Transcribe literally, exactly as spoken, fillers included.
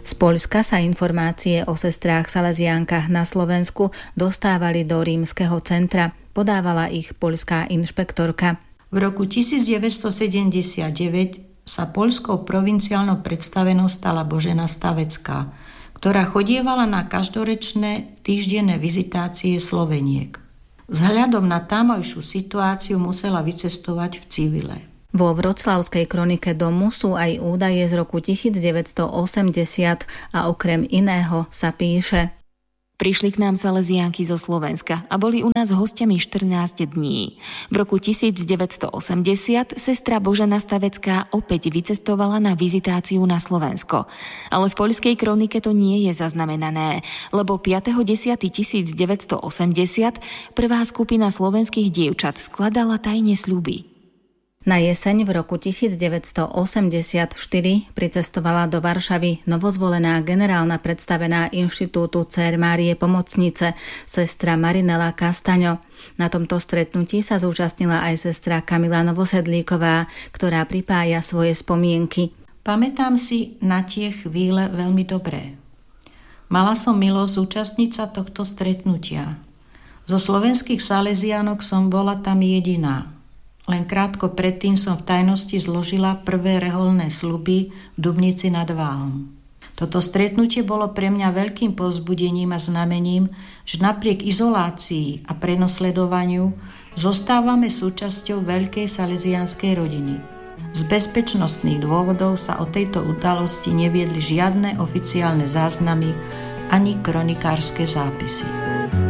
Z Poľska sa informácie o sestrách Salesiánkach na Slovensku dostávali do rímskeho centra. Podávala ich poľská inšpektorka. V roku tisícdeväťstosedemdesiatdeväť sa poľskou provinciálnou predstavenou stala Božena Stavecká, ktorá chodievala na každoročné týždenné vizitácie Sloveniek. Vzhľadom na tamojšiu situáciu musela vycestovať v civile. Vo Vroclavskej kronike domu sú aj údaje z roku tisícdeväťstoosemdesiat a okrem iného sa píše: Prišli k nám Salesiánky zo Slovenska a boli u nás hostiami štrnásť dní. V roku tisícdeväťstoosemdesiat sestra Božena Stavecká opäť vycestovala na vizitáciu na Slovensko. Ale v poľskej kronike to nie je zaznamenané, lebo piateho októbra tisícdeväťstoosemdesiat prvá skupina slovenských dievčat skladala tajne sľuby. Na jeseň v roku tisícdeväťstoosemdesiatštyri pricestovala do Varšavy novozvolená generálna predstavená inštitútu Dcér Márie Pomocnice, sestra Marinela Kastaňo. Na tomto stretnutí sa zúčastnila aj sestra Kamila Novosedlíková, ktorá pripája svoje spomienky. Pamätám si na tie chvíle veľmi dobré. Mala som milosť zúčastniť sa tohto stretnutia. Zo slovenských Salesiánok som bola tam jediná. Len krátko predtým som v tajnosti zložila prvé reholné sľuby v Dubnici nad Váhom. Toto stretnutie bolo pre mňa veľkým povzbudením a znamením, že napriek izolácii a prenasledovaniu zostávame súčasťou veľkej salesianskej rodiny. Z bezpečnostných dôvodov sa o tejto udalosti neviedli žiadne oficiálne záznamy ani kronikárske zápisy.